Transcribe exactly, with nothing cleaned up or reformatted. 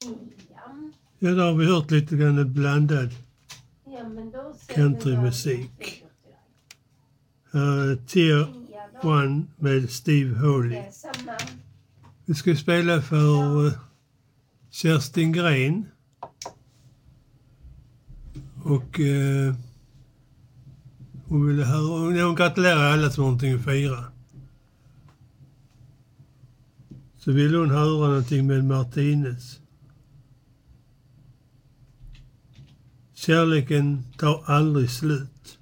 Ja, då har vi hört lite grann blandad Ja, men då säger countrymusik. vi Uh, Tier One med Steve Holy. det är samma. Vi ska spela för uh, Kerstin Gren. Och uh, hon ville höra, hon gratulerar alla som har någonting att fira. Så vill hon höra någonting med Martinez. Kärleken tar aldrig slut.